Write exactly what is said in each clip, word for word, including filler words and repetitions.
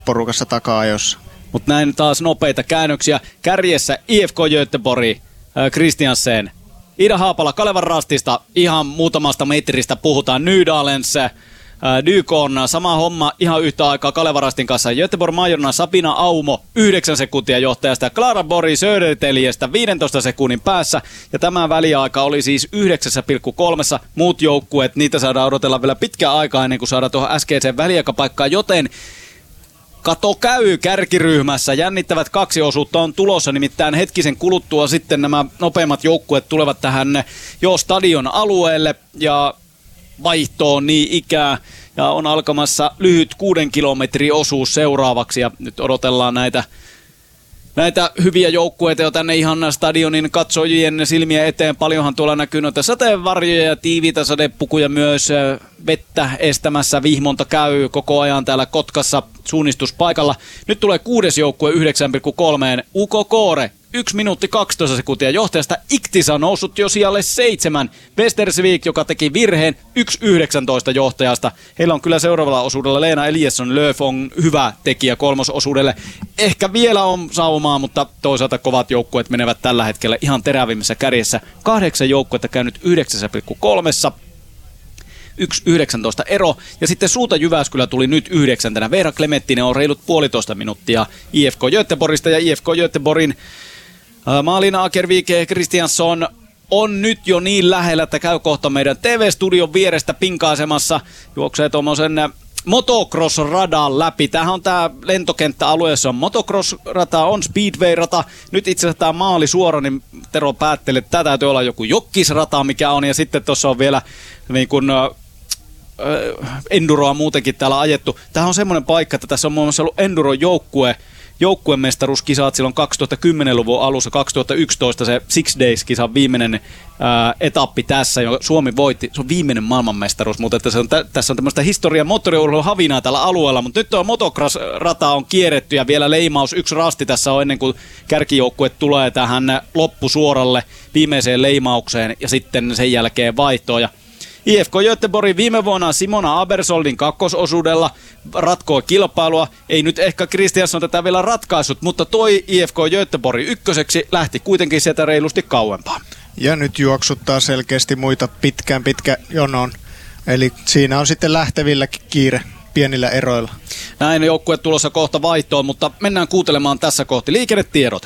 porukassa taka-ajossa. Mutta näin taas nopeita käännöksiä. Kärjessä I F K Göteborg, äh, Christiansen. Ida Haapala Kalevan Rastista, ihan muutamasta metristä puhutaan. Nydalens, äh, Dykon, sama homma ihan yhtä aikaa Kalevan Rastin kanssa. Göteborg Majorna, Sabina Aumo, yhdeksän sekuntia johtajasta. Klara Bori Söderteljestä viidentoista sekunnin päässä. Ja tämä väliaika oli siis yhdeksän pilkku kolme. Muut joukkueet, niitä saadaan odotella vielä pitkään aikaa ennen kuin saadaan tuohon äskeiseen väliaikapaikkaan. Joten kato käy kärkiryhmässä. Jännittävät kaksi osuutta on tulossa, nimittäin hetkisen kuluttua sitten nämä nopeimmat joukkueet tulevat tähän jo stadion alueelle ja vaihtoon niin ikää. Ja on alkamassa lyhyt kuuden kilometrin osuus seuraavaksi ja nyt odotellaan näitä, näitä hyviä joukkueita jo tänne ihan stadionin katsojien silmien eteen. Paljonhan tuolla näkyy noita sateenvarjoja ja tiiviitä sadepukuja myös. Vettä estämässä vihmonta käy koko ajan täällä Kotkassa suunnistuspaikalla. Nyt tulee kuudes joukkue yhdeksän pilkku kolme. U K Koore yksi minuutti kaksitoista sekuntia johtajasta. Iktisa noussut jo sijalle seitsemän. Västersvik, joka teki virheen, yksi yhdeksäntoista johtajasta. Heillä on kyllä seuraavalla osuudella Leena Eliasson Löf on hyvä tekijä kolmososuudelle. Ehkä vielä on saumaa, mutta toisaalta kovat joukkueet menevät tällä hetkellä ihan terävimmässä kärjessä. Kahdeksan joukkuetta käynyt yhdeksän pilkku kolme. yksi yhdeksäntoista ero. Ja sitten Suuta Jyväskylä tuli nyt yhdeksäntenä. Veera Klementtinen on reilut puolitoista minuuttia I F K Göteborgista ja I F K Göteborgin äh, Malina Akervike Kristiansson on nyt jo niin lähellä, että käy kohta meidän T V-studion vierestä pinkaisemassa. Juoksee tuommoisen motocross-radan läpi. Tämähän on tämä lentokenttäalue, jossa on motocross-rata, on speedway-rata. Nyt itse asiassa tämä maali suora, niin Tero päätteli, että tämä täytyy olla joku jokkisrata, mikä on. Ja sitten tuossa on vielä niin kuin enduroa muutenkin täällä ajettu. Tämä on semmoinen paikka, että tässä on muun muassa ollut enduro-joukkue, joukkuemestaruuskisat silloin kaksituhattakymmenluvun alussa, kaksituhattayksitoista se Six Days-kisan viimeinen ää, etappi tässä, jo Suomi voitti, se on viimeinen maailmanmestaruus, mutta että se on tä- tässä on tämmöistä historian moottoriurheilun havinaa tällä alueella, mutta nyt tuo motocross-rata on kierretty ja vielä leimaus, yksi rasti tässä on ennen kuin kärkijoukkue tulee tähän loppusuoralle viimeiseen leimaukseen ja sitten sen jälkeen vaihtoon. Ja I F K Göteborg viime vuonna Simona Abersoldin kakkososuudella ratkoi kilpailua. Ei nyt ehkä Kristiansson tätä vielä ratkaissut, mutta toi I F K Göteborg ykköseksi lähti kuitenkin sieltä reilusti kauempaa. Ja nyt juoksuttaa selkeästi muita pitkään pitkä jonon. Eli siinä on sitten lähtevilläkin kiire pienillä eroilla. Näin joukkue tulossa kohta vaihtoon, mutta mennään kuuntelemaan tässä kohti liikennetiedote.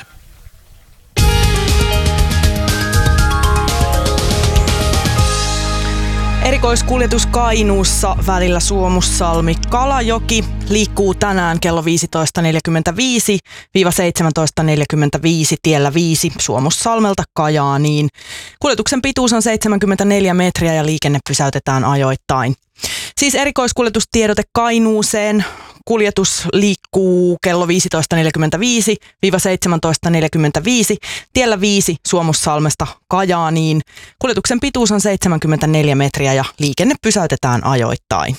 Erikoiskuljetus Kainuussa välillä Suomussalmi-Kalajoki liikkuu tänään kello viisitoista neljäkymmentäviisi seitsemäntoista neljäkymmentäviisi tiellä viisi Suomussalmelta Kajaaniin. Kuljetuksen pituus on seitsemänkymmentäneljä metriä ja liikenne pysäytetään ajoittain. Siis erikoiskuljetustiedote Kainuuseen. Kuljetus liikkuu kello viisitoista neljäkymmentäviisi seitsemäntoista neljäkymmentäviisi tiellä viisi Suomussalmesta Kajaaniin. Kuljetuksen pituus on seitsemänkymmentäneljä metriä ja liikenne pysäytetään ajoittain.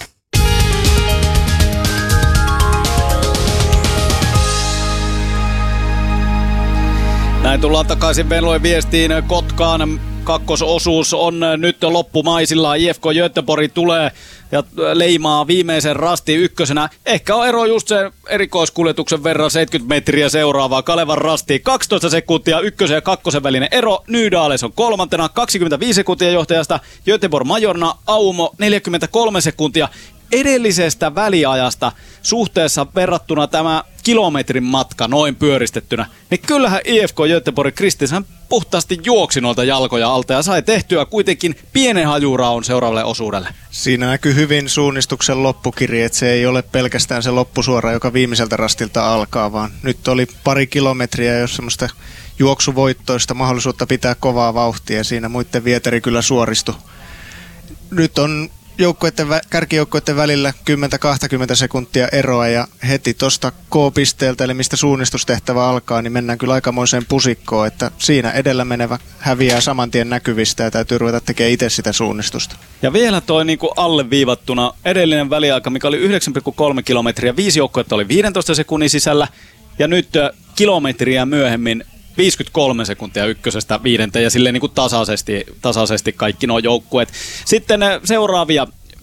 Näin tullaan takaisin Venlojen viestiin Kotkaan. Kakkososuus on nyt loppumaisilla. I F K Göteborg tulee ja leimaa viimeisen rasti ykkösenä. Ehkä on ero just sen erikoiskuljetuksen verran seitsemänkymmentä metriä seuraavaa. Kalevan rasti kaksitoista sekuntia ykkösen ja kakkosen välinen ero. Nydales on kolmantena kaksikymmentäviisi sekuntia johtajasta. Göteborg Majorna Aumo neljäkymmentäkolme sekuntia. Edellisestä väliajasta suhteessa verrattuna tämä kilometrin matka noin pyöristettynä, niin kyllähän I F K Göteborg Kristiansson puhtaasti juoksi noilta jalkoja alta ja sai tehtyä kuitenkin pienen hajuraon seuraavalle osuudelle. Siinä näkyy hyvin suunnistuksen loppukirja, että se ei ole pelkästään se loppusuora, joka viimeiseltä rastilta alkaa, vaan nyt oli pari kilometriä, jos semmoista juoksuvoittoista mahdollisuutta pitää kovaa vauhtia ja siinä muiden vieteri kyllä suoristui. Nyt on joukkueiden, kärkijoukkueiden välillä kymmenen kaksikymmentä sekuntia eroa ja heti tuosta K-pisteeltä, eli mistä suunnistustehtävä alkaa, niin mennään kyllä aikamoiseen pusikkoon, että siinä edellä menevä häviää saman tien näkyvistä ja täytyy ruveta tekemään itse sitä suunnistusta. Ja vielä toi niin kuin alleviivattuna edellinen väliaika, mikä oli yhdeksän pilkku kolme kilometriä, viisi joukkuetta oli viidentoista sekunnin sisällä ja nyt kilometriä myöhemmin viisikymmentäkolme sekuntia ykkösestä viidenteen ja silleen niin kuin tasaisesti, tasaisesti kaikki nuo joukkueet. Sitten seuraavia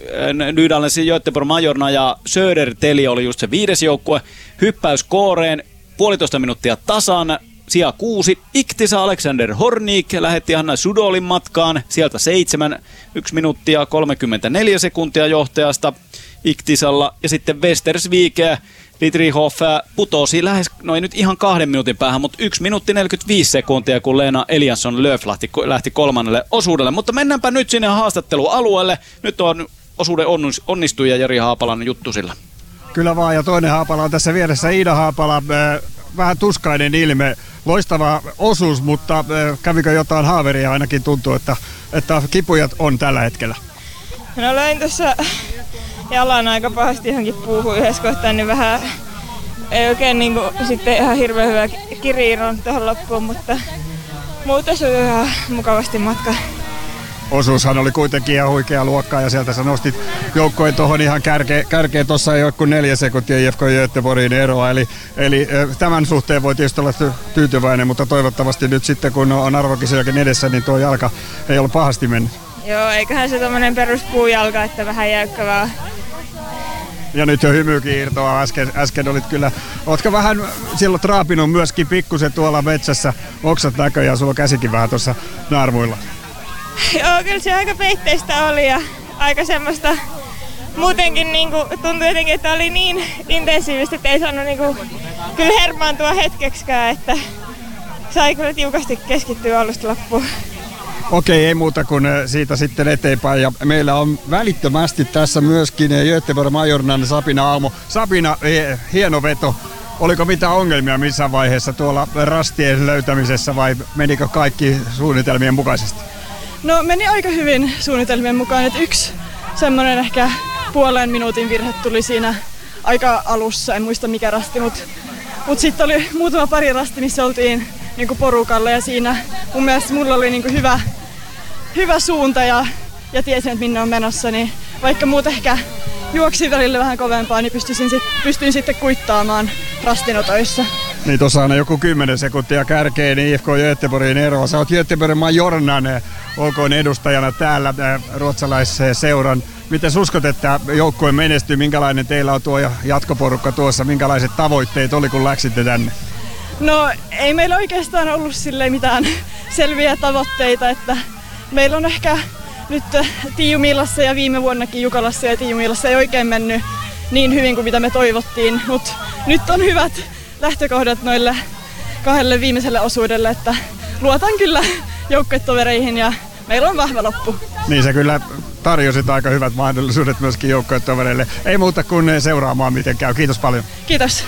Nydalensin Göteborg Majorna ja Södertälje oli just se viides joukkue. Hyppäys kooreen puolitoista minuuttia tasan. Sija kuusi. Iktisa Alexander Hornik lähetti Hanna Sudolin matkaan. Sieltä seitsemän. Yksi minuuttia kolmekymmentäneljä sekuntia johtajasta Iktisalla. Ja sitten Westersvike Dietrichhoff putosi lähes, no ei nyt ihan kahden minuutin päähän, mutta yksi minuutti neljäkymmentäviisi sekuntia, kun Leena Eliasson Löf lähti, lähti kolmannelle osuudelle. Mutta mennäänpä nyt sinne haastattelualueelle. Nyt on osuuden onnistuja Jari Haapalan juttu sillä. Kyllä vaan, ja toinen Haapala on tässä vieressä, Iida Haapala. Vähän tuskainen ilme, loistava osuus, mutta kävikö jotain haaveria? Ainakin tuntuu, että, että kipujat on tällä hetkellä. No löin tuossa jalan aika pahasti johonkin puuhun yhdessä kohtaa, niin vähän ei oikein niin kuin, sitten ihan hirveän hyvä kiriin tuohon loppuun, mutta muuten se on ihan mukavasti matka. Osuushan oli kuitenkin ihan huikea luokkaa ja sieltä sä nostit joukkojen tuohon ihan kärkeen. Kärkeen tuossa ei ole kuin neljä sekuntia I F K Göteborgin eroa, eli, eli tämän suhteen voi tietysti olla tyytyväinen, mutta toivottavasti nyt sitten kun on arvokisojakin edessä, niin tuo jalka ei ole pahasti mennyt. Joo, eiköhän se tommonen peruspuujalka, että vähän jäykkä vaan. Ja nyt jo hymykin irtoaa. Äsken, äsken olit kyllä, ootko vähän silloin traapinut myöskin pikkusen tuolla metsässä oksat näköjään, sulla on käsikin vähän tuossa naarmuilla. Joo, kyllä se aika peitteistä oli ja aika semmoista, muutenkin niinku, tuntui jotenkin, että oli niin intensiivistä, että ei saanut niinku, kyllä hermaantua hetkeksikään, että sai kyllä tiukasti keskittyä alusta loppuun. Okei, ei muuta kuin siitä sitten eteenpäin. Ja meillä on välittömästi tässä myöskin Göteborg Majornan Sabina Aumo. Sabina, hieno veto. Oliko mitään ongelmia missään vaiheessa tuolla rastien löytämisessä vai menikö kaikki suunnitelmien mukaisesti? No meni aika hyvin suunnitelmien mukaan, että yksi semmoinen ehkä puolen minuutin virhe tuli siinä aika alussa, en muista mikä rasti, mutta mut sitten oli muutama pari rasti, missä oltiin niinku porukalla ja siinä mun mielestä mulla oli niinku hyvä, hyvä suunta ja, ja tiesin, että minne on menossa, niin vaikka muut ehkä juoksi välillä vähän kovempaa, niin pystyin, sit, pystyin sitten kuittaamaan rastinotoissa. Niin tuossa on joku kymmenen sekuntia kärkeen I F K Göteborgin eroa. Sä oot Göteborgin Majornan olkoon edustajana täällä ruotsalaisen seuran. Miten uskot, että joukkue menestyy? Minkälainen teillä on tuo jatkoporukka tuossa? Minkälaiset tavoitteet oli, kun läksitte tänne? No ei meillä oikeastaan ollut silleen mitään selviä tavoitteita, että meillä on ehkä nyt Tiijumiilassa ja viime vuonnakin Jukalassa ja Tiijumiilassa ei oikein mennyt niin hyvin kuin mitä me toivottiin, mutta nyt on hyvät lähtökohdat noille kahdelle viimeiselle osuudelle, että luotan kyllä joukkuetovereihin ja meillä on vahva loppu. Niin sä kyllä tarjosit aika hyvät mahdollisuudet myöskin joukkuetovereille. Ei muuta kuin seuraamaan miten käy. Kiitos paljon. Kiitos.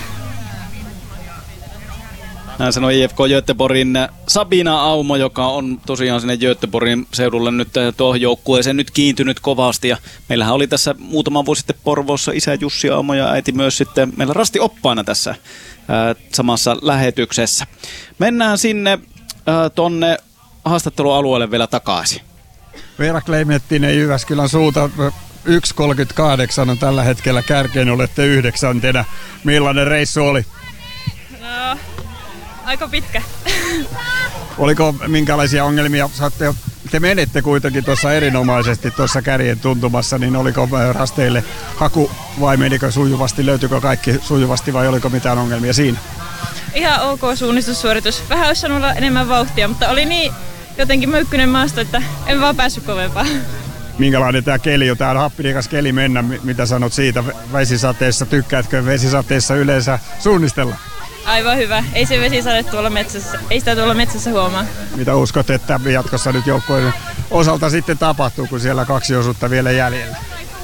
Näin sanoi I F K Göteborgin Sabina Aumo, joka on tosiaan sinne Göteborgin seudulle nyt tuohon joukkueeseen nyt kiintynyt kovasti. Ja meillähän oli tässä muutama vuosi sitten Porvoossa isä Jussi Aumo ja äiti myös sitten meillä rasti oppaana tässä ää, samassa lähetyksessä. Mennään sinne ää, tonne haastattelualueelle vielä takaisin. Veera Klementtinen Jyväskylän suunta. yksi kolmekymmentäkahdeksan on tällä hetkellä kärkeen, olette yhdeksäntenä. Millainen reissu oli? No, aika pitkä. Oliko minkälaisia ongelmia? Saatte, te menette kuitenkin tuossa erinomaisesti tuossa kärjen tuntumassa, niin oliko rasteille haku vai menikö sujuvasti? Löytyykö kaikki sujuvasti vai oliko mitään ongelmia siinä? Ihan ok suunnistussuoritus. Vähän olisi saanut olla enemmän vauhtia, mutta oli niin jotenkin möykkyinen maasto, että en vaan päässyt kovempaa. Minkälainen tämä keli on? Tää on happinikas keli mennä. Mitä sanot siitä vesisateessa? Tykkäätkö vesisateessa yleensä suunnistella? Aivan hyvä. Ei se vesisade tuolla metsässä. Ei sitä tuolla metsässä huomaa. Mitä uskot, että jatkossa nyt joukkojen osalta sitten tapahtuu, kun siellä kaksi osuutta vielä jäljellä?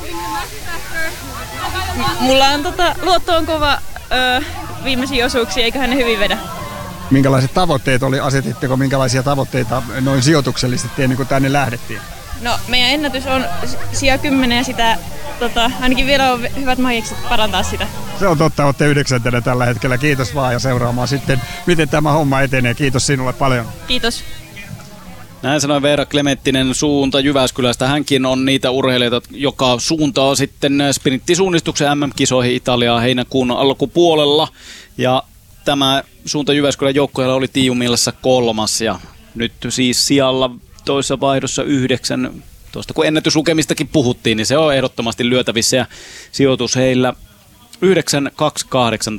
Mulla on tota, luotto on kova öö, viimeisiä osuuksia, eiköhän ne hyvin vedä. Minkälaiset tavoitteet oli? Asetitteko minkälaisia tavoitteita noin sijoituksellisesti ennen kuin tänne lähdettiin? No, meidän ennätys on sija kymmenen ja sitä, tota, ainakin vielä on hyvät mahikset parantaa sitä. Se on totta, olette yhdeksäntenä tällä hetkellä. Kiitos vaan ja seuraamaan sitten, miten tämä homma etenee. Kiitos sinulle paljon. Kiitos. Näin sanoi Veera Klementtinen suunta Jyväskylästä. Hänkin on niitä urheilijoita, joka suuntaa sitten sprinttisuunnistuksen M M-kisoihin Italiaa heinäkuun alkupuolella. Ja tämä suunta Jyväskylän joukkueella oli Tiijumiilassa kolmas ja nyt siis sijalla toisessa vaihdossa yhdeksän tuosta kun ennätyslukemistakin puhuttiin, niin se on ehdottomasti lyötävissä ja sijoitus heillä yhdeksän kaksi kahdeksan